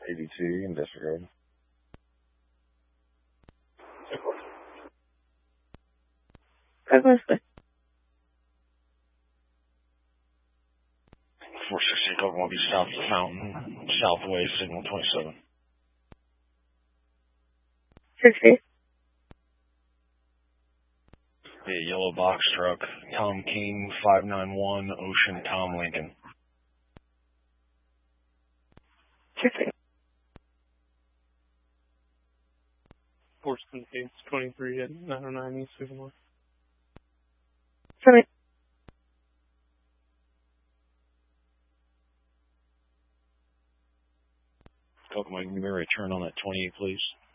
82, you can disregard. Previously. 468 Oklahoma Beach south of the fountain, southway, signal 27. 60. Yeah, yellow box truck, Tom King, 591, Ocean, Tom Lincoln. 60. Forston Gates 23 at 909 East Sycamore. 70. Kokomo, can you return on that 28, please?